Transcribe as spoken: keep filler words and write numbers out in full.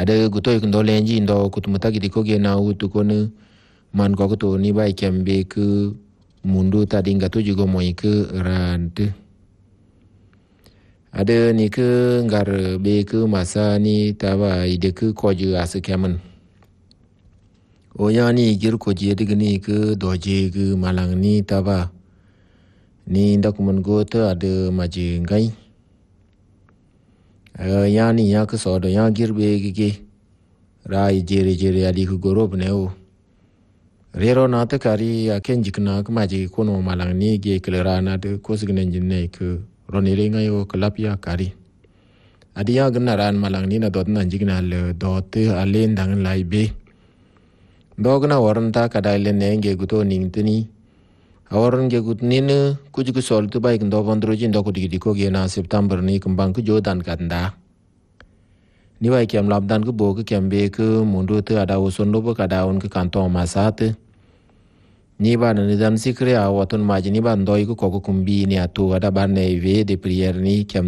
ada guto ikundo lenji ndo kutumuta gidi ko gena utu konu man ko to ni bai kembe ke mundu tadi ngato juga moi ke rante ada ni ke ngar be ke masa ni taba ide ke ko ju asu kemen o ya ni gir ko je de ni ke doje ke malang ni taba ni ndak mun go te ada maji ngai ya ni ya ke so do ya gir be ge rai jere jere ali ku gorob ne o rero na ta kari a ken jikna ka maji kono malang ni ge klera na de ko signe jinne ke roni re ngai o klapia kari adi ya gna ran malang ni na dot na jigna le dot alen dang lai be dogna waran ta kada le ne ge guto ning tini awaran ge gut ni ne ku ji ku sol tu bai ndo bondro jin do ko digi ko ge na september ni kembang ku jodan kanda ni bai kem lab dan ku bo ku kem be ku mundu tu ada usun do ka daun ku kanto masate ni ba na nizam sikre a watun majini ba ndoi ku ko kumbi ni atu ada ban ne ve de prier ni kem